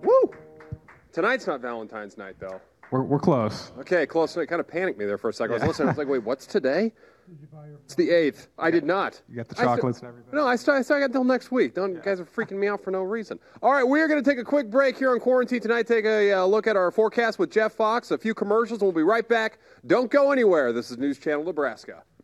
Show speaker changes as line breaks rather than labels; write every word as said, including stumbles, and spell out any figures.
Woo! Tonight's not Valentine's night, though.
We're, we're close.
Okay, close. It kind of panicked me there for a second. I was listening. I was like, wait, what's today? It's the eighth. I did not.
You got the chocolates and everything?
No, I still, I still got until next week. Don't You guys are freaking me out for no reason. All right, we're going to take a quick break here on Quarantine tonight. Take a uh, look at our forecast with Jeff Fox, a few commercials, and we'll be right back. Don't go anywhere. This is News Channel Nebraska.